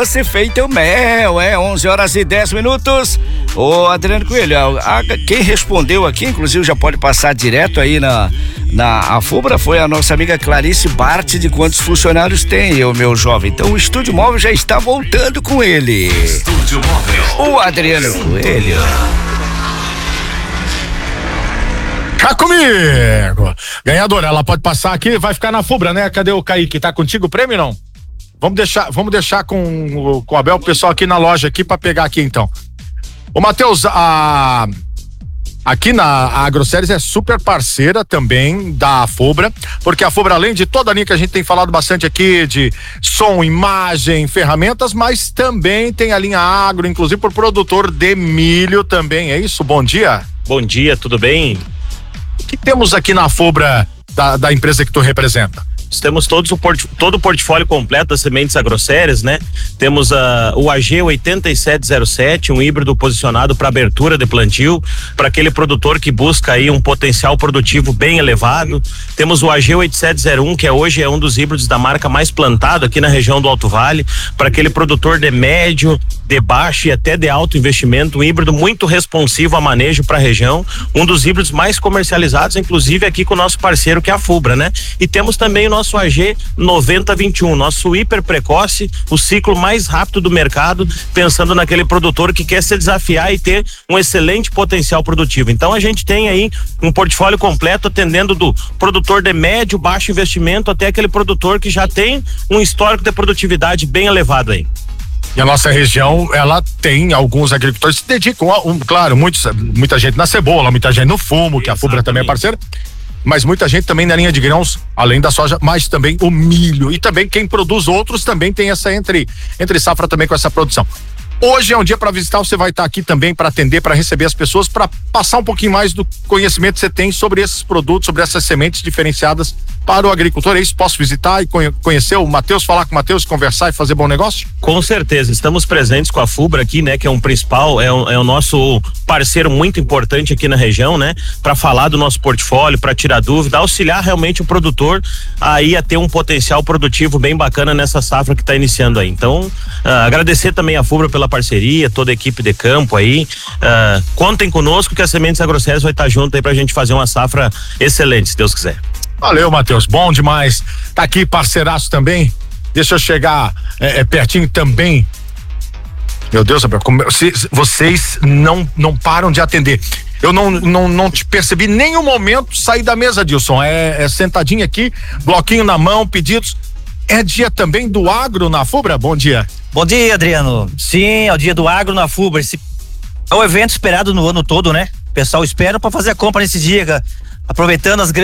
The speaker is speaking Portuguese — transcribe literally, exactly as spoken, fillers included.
Ser feito o mel, é onze horas e dez minutos. Ô Adriano Coelho, a, a, quem respondeu aqui, inclusive já pode passar direto aí na, na Afubra, foi a nossa amiga Clarice Bart, de quantos funcionários tem, o meu jovem. Então o Estúdio Móvel já está voltando com ele. Estúdio Móvel. O Adriano Coelho. Cá comigo! Ganhadora, ela pode passar aqui, vai ficar na Afubra, né? Cadê o Kaique? Tá contigo o prêmio, não? Vamos deixar, vamos deixar com, com o Abel, o pessoal aqui na loja aqui para pegar aqui então. Ô Matheus, a aqui na a Agroceres é super parceira também da Afubra, porque a Afubra, além de toda a linha que a gente tem falado bastante aqui de som, imagem, ferramentas, mas também tem a linha agro, inclusive por produtor de milho também, é isso? Bom dia. Bom dia, tudo bem? O que temos aqui na Afubra da, da empresa que tu representa? Temos todos o port, todo o portfólio completo das sementes agrossérias, né? Temos uh, o A G oitenta e sete zero sete, um híbrido posicionado para abertura de plantio, para aquele produtor que busca aí um potencial produtivo bem elevado. Temos o A G oitenta e sete zero um, que é hoje é um dos híbridos da marca mais plantado aqui na região do Alto Vale, para aquele produtor de médio, de baixo e até de alto investimento, um híbrido muito responsivo a manejo para a região, um dos híbridos mais comercializados, inclusive aqui com o nosso parceiro que é a Afubra, né? E temos também o nosso nosso A G noventa vinte e um, nosso hiper precoce, o ciclo mais rápido do mercado, pensando naquele produtor que quer se desafiar e ter um excelente potencial produtivo. Então a gente tem aí um portfólio completo atendendo do produtor de médio, baixo investimento até aquele produtor que já tem um histórico de produtividade bem elevado aí. E a nossa região, ela tem alguns agricultores que se dedicam, a, um, claro, muitos, muita gente na cebola, muita gente no fumo, que a Afubra também é parceira, mas muita gente também na linha de grãos, além da soja, mas também o milho. E também quem produz outros também tem essa entre, entre safra também com essa produção. Hoje é um dia para visitar, você vai estar aqui também para atender, para receber as pessoas, para passar um pouquinho mais do conhecimento que você tem sobre esses produtos, sobre essas sementes diferenciadas para o agricultor. É isso, posso visitar e conhecer o Matheus, falar com o Matheus, conversar e fazer bom negócio? Com certeza, estamos presentes com a Afubra aqui, né, que é um principal, é, um, é o nosso parceiro muito importante aqui na região, né, para falar do nosso portfólio, para tirar dúvida, auxiliar realmente o produtor aí a ter um potencial produtivo bem bacana nessa safra que está iniciando aí. Então, uh, agradecer também a Afubra pela parceria, toda a equipe de campo aí, uh, contem conosco que a Sementes Agrossérias vai estar junto aí pra gente fazer uma safra excelente, se Deus quiser. Valeu, Matheus, bom demais. Tá aqui parceiraço também, deixa eu chegar é, é, pertinho também. Meu Deus, se, vocês não, não param de atender. Eu não, não, não te percebi em nenhum momento sair da mesa, Dilson, é, é sentadinho aqui, bloquinho na mão, pedidos. É dia também do agro na Afubra? Bom dia. Bom dia, Adriano. Sim, é o dia do agro na Afubra. Esse é o evento esperado no ano todo, né? O pessoal espera para fazer a compra nesse dia, aproveitando as grandes